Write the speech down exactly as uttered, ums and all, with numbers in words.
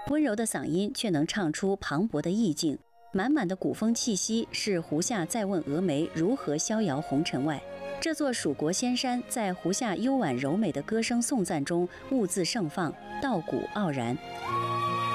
温柔的嗓音却能唱出磅礴的意境，满满的古风气息是胡夏再问峨眉如何逍遥红尘外。这座蜀国仙山在胡夏幽婉柔美的歌声颂赞中兀自盛放，道骨傲然。